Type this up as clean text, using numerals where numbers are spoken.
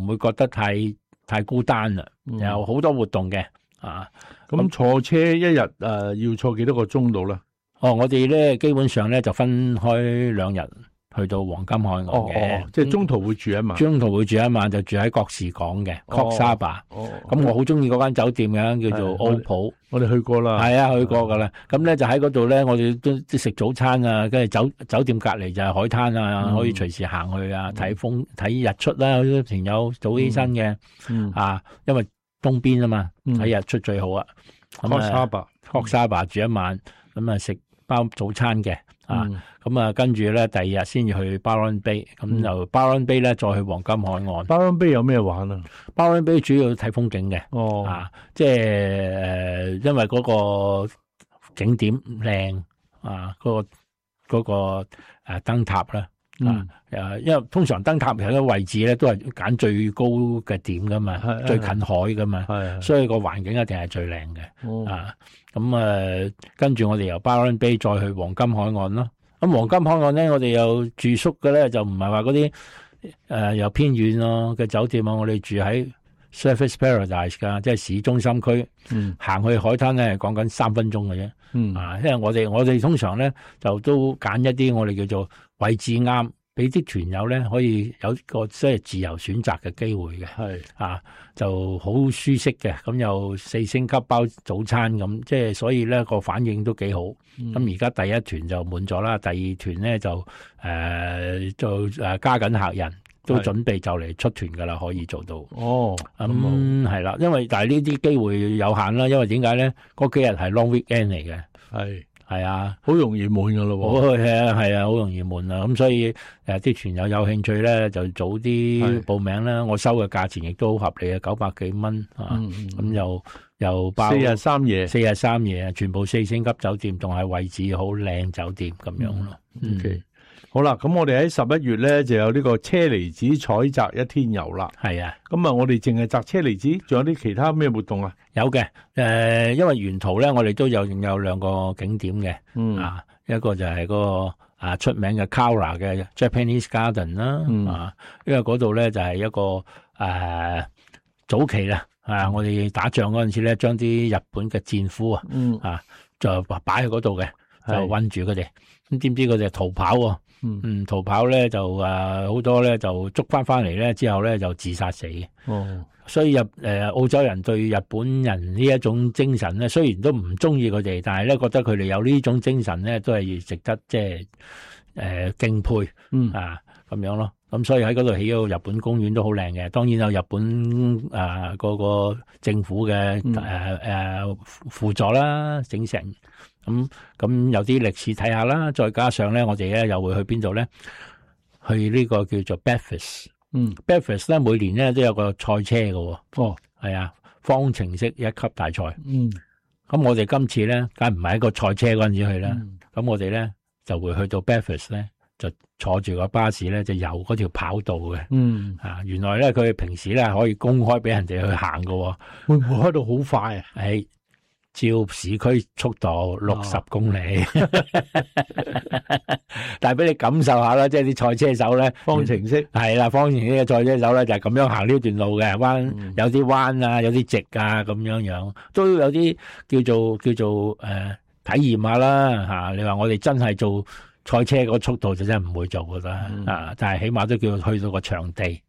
會覺得太孤單啦，有好多活動嘅咁坐車一日要坐幾多個鐘度咧？ 我哋咧基本上咧就分開2日去到黃金海岸嘅， 即係中途會住一晚。 中途會住一晚，就住喺國士港嘅 Cox Harbour。咁我好中意嗰間酒店嘅，叫做 Opal。 我哋去過啦。 係啊，去過噶啦。咁咧就喺嗰度咧，我哋都食早餐啊，跟住酒店隔離就係海灘啊，可以隨時行去啊，睇風睇日出啦。有啲朋友早起身嘅，因為東邊啊嘛，睇日出最好啊。Cox Harbour 住一晚，咁啊食包早餐嘅。咁啊，跟住咧，第2日先至去 Byron Bay， 咁就 Byron Bay 咧，再去黃金海岸。 Byron Bay 有咩玩啊 ？Byron Bay 主要睇風景嘅，即係因為嗰個景點靚嗰個燈塔啦，因為通常燈塔喺個位置咧都係揀最高嘅點噶嘛，最近海噶嘛，所以個環境一定係最靚嘅。咁跟住我哋由 Byron Bay 再去黃金海岸咯。咁黃金海岸咧，我哋有住宿嘅咧，就唔係話嗰啲又偏遠咯嘅酒店啊，我哋住喺 Surfers Paradise 噶，即係市中心區，行去海灘咧係講緊3分鐘嘅啫。因為我哋通常咧就都揀一啲我哋叫做位置啱，俾啲團友咧可以有個即係自由選擇嘅機會嘅。就好舒適嘅，咁又4星級包早餐咁，即係所以咧個反應都幾好。咁而家第一團就滿咗啦，第2團咧就加緊客人，都準備就嚟出團噶啦，可以做到。係啦，因為但係呢啲機會有限啦，因為點解咧？嗰幾日係 long weekend 嚟嘅。係啊， 好容易滿噶咯。 係啊，好容易滿啊。咁所以啲團友有興趣咧，就早啲報名啦。我收嘅價錢亦都好合理啊，900幾蚊咁又包 4日3夜， 全部4星級酒店，仲係位置好靚酒店咁樣咯。 OK，好啦，咁我哋喺11月咧就有呢個車厘子採摘1天遊啦。 係啊， 咁我哋淨係摘車厘子，仲有啲其他咩活動啊？ 有嘅，因為沿途咧我哋都有2個景點嘅，一個就係嗰個出名嘅 Kara 嘅 Japanese Garden 啦，因為嗰度咧就係一個早期啦，我哋打仗嗰陣時咧，將啲日本嘅戰俘就擺喺嗰度嘅，就韞住佢哋。咁點知佢哋逃跑喎？逃跑咧就好多咧就捉翻嚟咧之後咧就自殺死嘅。所以澳洲人對日本人呢一種精神咧，雖然都唔中意佢哋，但係咧覺得佢哋有呢種精神咧，都係值得即係敬佩咁樣咯。咁所以喺嗰度起個日本公園都好靚嘅，當然有日本嗰個政府嘅輔助啦，整成咁有啲歷史睇下啦，再加上咧我哋咧又會去邊度咧？去呢個叫做 Bathurst。Bathurst 咧每年咧都有個賽車嘅。係啊，方程式1級大賽。咁我哋今次咧，梗係唔係一個賽車嗰陣時去啦。咁我哋咧就會去到 Bathurst 咧，就坐住個巴士咧，就遊嗰條跑道嘅。原來咧佢平時咧可以公開俾人哋去行嘅。 會唔會開到好快啊？ 係照市區速度60公里，但係俾你感受下啦，即係啲賽車手咧， 方程式係啦，方程式嘅賽車手咧就係咁樣行呢段路嘅，彎有啲彎啊，有啲直啊，咁樣樣都有啲叫做體驗下啦吓。你話我哋真係做賽車個速度就真係唔會做噶啦，但係起碼都叫去到個場地